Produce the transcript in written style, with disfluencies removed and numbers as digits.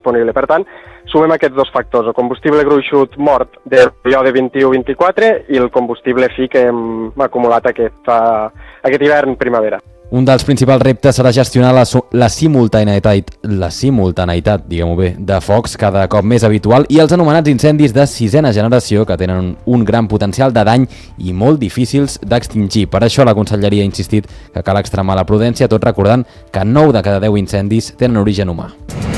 disponible. Per tant, sumem aquests dos factors, el combustible gruixut mort de període 21-24 i el combustible fi que hem acumulat aquest hivern-primavera. Un dels principals reptes serà gestionar la simultaneïtat, diguem-ho bé, de focs cada cop més habitual i els anomenats incendis de sisena generació que tenen un gran potencial de dany i molt difícils d'extingir. Per això la Conselleria ha insistit que cal extremar la prudència, tot recordant que 9 de cada 10 incendis tenen origen humà.